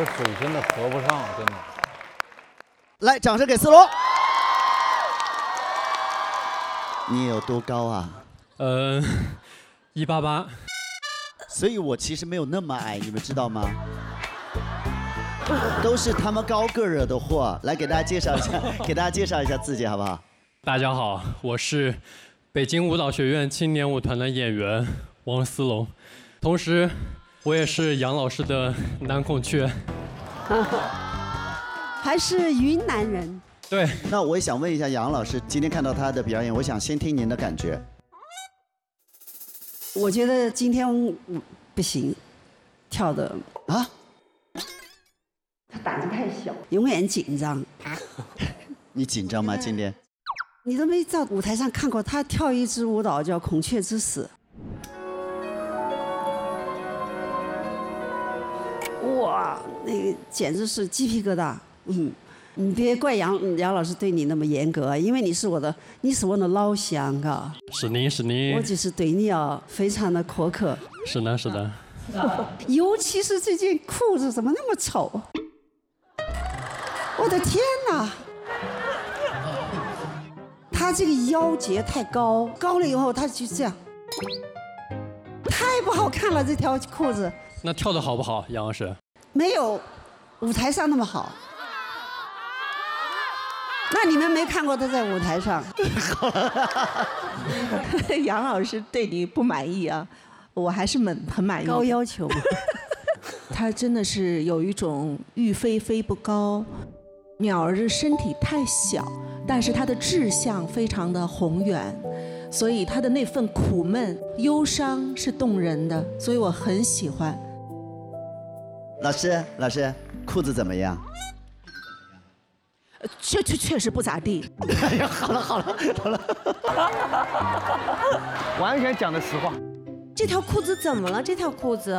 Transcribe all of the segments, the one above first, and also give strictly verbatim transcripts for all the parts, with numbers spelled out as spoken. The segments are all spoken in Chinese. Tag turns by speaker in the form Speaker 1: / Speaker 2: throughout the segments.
Speaker 1: 个嘴真的合不上，真的。
Speaker 2: 来，掌声给思龙。你有多高啊？
Speaker 3: 呃，一八八。
Speaker 2: 所以我其实没有那么矮，你们知道吗？都是他们高个惹的祸。来，给大家介绍一下，给大家介绍一下自己好不好？
Speaker 3: 大家好，我是北京舞蹈学院青年舞团的演员王思龙，同时我也是杨老师的男孔雀。
Speaker 4: 还是云南人。
Speaker 3: 对。
Speaker 2: 那我也想问一下杨老师，今天看到他的表演，我想先听您的感觉。
Speaker 4: 我觉得今天不行，跳的
Speaker 2: 啊。
Speaker 4: 他胆子太小，永远紧张。
Speaker 2: 你紧张吗？今天？
Speaker 4: 你都没在舞台上看过他跳一支舞蹈叫《孔雀之死》。哇，那个简直是鸡皮疙瘩。嗯，你别怪杨杨老师对你那么严格，因为你是我的，你是我的老乡啊。
Speaker 3: 是您，是您。
Speaker 4: 我就是对你啊，非常的苛刻。
Speaker 3: 是的，是的。
Speaker 4: 尤其是这件裤子怎么那么丑？我的天哪！他这个腰节太高，高了以后他就这样，太不好看了这条裤子。
Speaker 3: 那跳的好不好，杨老师？
Speaker 4: 没有舞台上那么好。那你们没看过他在舞台上？
Speaker 5: 杨老师对你不满意啊？我还是很很满意。
Speaker 4: 高要求。
Speaker 5: 他真的是有一种欲飞飞不高，鸟儿的身体太小，但是他的志向非常的宏远，所以他的那份苦闷、忧伤是动人的，所以我很喜欢。
Speaker 2: 老师，老师，裤子怎么样？
Speaker 5: 确确确实不咋地。
Speaker 2: 哎呀，好了好了好了，
Speaker 1: 完全讲的实话。
Speaker 6: 这条裤子怎么了？这条裤子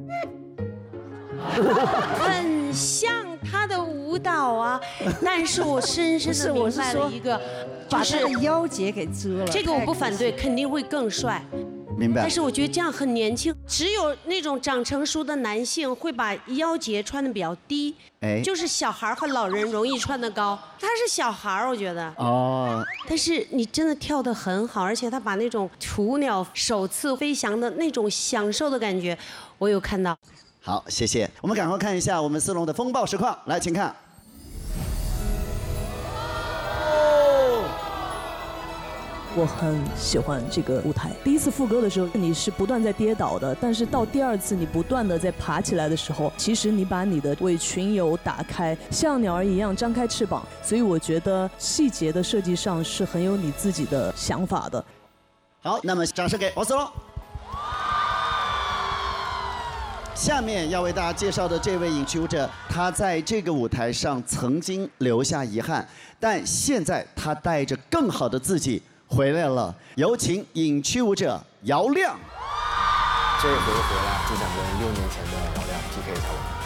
Speaker 6: 很像他的舞蹈啊，但是我深深的明白了一个，
Speaker 4: 把他的腰节给遮了。
Speaker 6: 这个我不反对，肯定会更帅。
Speaker 2: 明白。
Speaker 6: 但是我觉得这样很年轻，只有那种长成熟的男性会把腰节穿的比较低，哎，就是小孩和老人容易穿的高。他是小孩，我觉得。哦。但是你真的跳得很好，而且他把那种雏鸟首次飞翔的那种享受的感觉，我有看到。
Speaker 2: 好，谢谢。我们赶快看一下我们思龙的风暴实况，来，请看。
Speaker 7: 我很喜欢这个舞台。第一次副歌的时候，你是不断在跌倒的，但是到第二次你不断的在爬起来的时候，其实你把你的为群友打开，像鸟儿一样张开翅膀。所以我觉得细节的设计上是很有你自己的想法的。
Speaker 2: 好，那么掌声给王思龙。下面要为大家介绍的这位影曲舞者，他在这个舞台上曾经留下遗憾，但现在他带着更好的自己回来了。有请影曲舞者姚亮。
Speaker 8: 这回回来就想跟六年前的姚亮 P K 一下我。